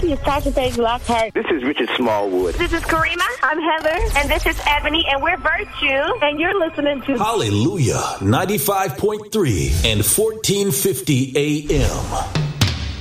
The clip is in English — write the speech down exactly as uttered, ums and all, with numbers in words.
is Tasha Page Lockhart. This is Richard Smallwood. This is Karima. I'm Heather. And this is Ebony, and we're Virtue. And you're listening to Hallelujah ninety-five point three and fourteen fifty A M.